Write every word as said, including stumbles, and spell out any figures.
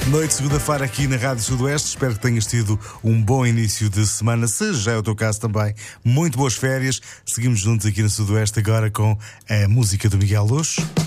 Noite, segunda-feira, aqui na Rádio Sudoeste. Espero que tenhas tido um bom início de semana. Se já é o teu caso também, muito boas férias. Seguimos juntos aqui na Sudoeste agora com a música do Miguel Luz.